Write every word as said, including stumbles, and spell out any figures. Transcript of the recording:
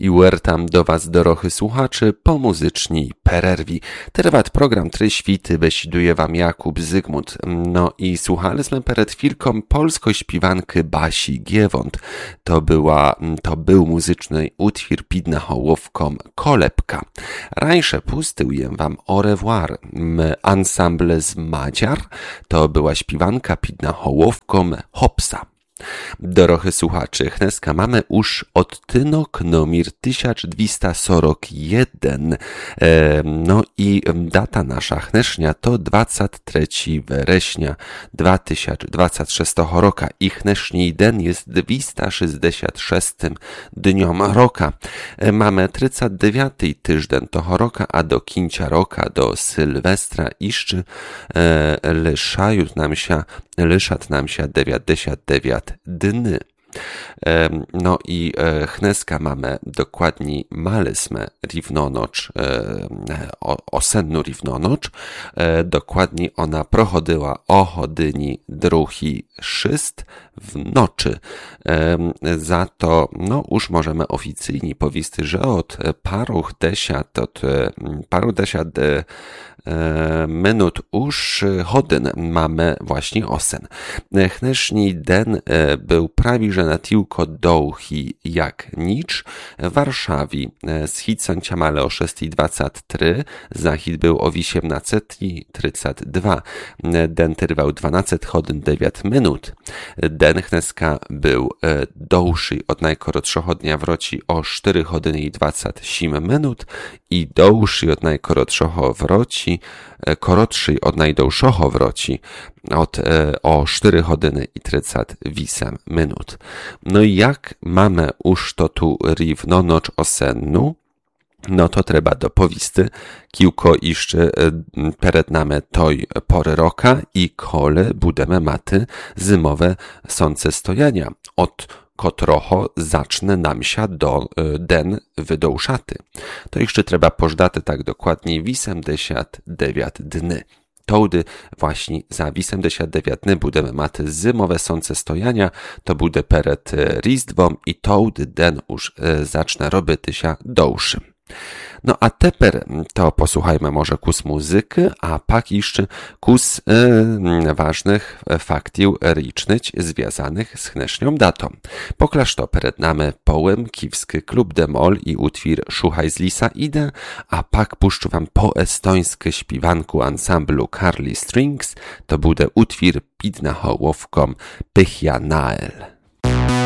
i uertam do was, dorochy słuchaczy, po muzyczni pererwi. Trwać program Try świty besiduje wam Jakub Zygmunt. No i słuchaliśmy przed chwilką polsko-śpiwanky Basi Giewont. To była, to był muzyczny utwór pidna hołowką Kolebka. Rańsze pustyłem wam au revoir. Ensemble z Madziar. To była śpiwanka pidna hołowką Hopsa. Dorochy słuchaczy, chneska mamy już odtynok nomir tysiąc dwieście czterdzieści jeden. E, no i data nasza chnesznia to dwudziestego trzeciego września dwa tysiące dwudziestego szóstego roku i chneszni den jest dwieście sześćdziesiąt sześć dniom roka. E, mamy trzydziesty dziewiąty tyżden toho roka, a do kincia roka, do Sylwestra iszczy e, lyszają nam się, lyszat nam się dziewięćdziesiąt dziewięć dny. No i chneska mamy dokładnie malysme riwnonocz, osennu riwnonocz. Dokładnie ona prochodyła o godzinie drugiej szyst w nocy. Za to, no już możemy oficjalnie powiedzieć, że od paru desiat, od paru desiat minut już godzin mamy właśnie osen. Chneszni den był prawie, że na tylko dołhi jak nicz. W Warszawie schit sanciamale o szóstej dwadzieścia trzy, zachit był o osiemnastej trzydzieści dwa. Den trwał dwanaście godzin dziewięć minut. Den chneska był dłuższy od najkorotszego dnia w roci o cztery godziny i dwadzieścia osiem minut i dłuższy od najkorotszego w roci, korotszy od najdłuższego w roci od, e, o cztery godziny i trzydzieści osiem minut. No i jak mamy już to tu riwnonocz osennu, no to trzeba dopowisty kiłko jeszcze przed nami toj pory roka i kole budemy maty zimowe sące stojania. Od kotrocho zacznę nam się do den wydążaty. To jeszcze trzeba pożdaty tak dokładnie osiemdziesiąt dziewięć dny. Tołdy właśnie za osiemdziesiąt dziewięć dny budemy maty zimowe sące stojania, to bude przed Rizdwom i tołdy den już zacznę robić się dłuższym. No a teper to posłuchajmy może kus muzyki, a pak jeszcze kus e, ważnych faktiów licznych związanych z chnesznią datą. Poklaż to przed nami połem kiwski klub de Mol i utwór Szuchaj z lisa idę, a pak puszczę wam po estońskie śpiwanku ansamblu Carly Strings, to bude utwór pidna hołowką Pychia Nael.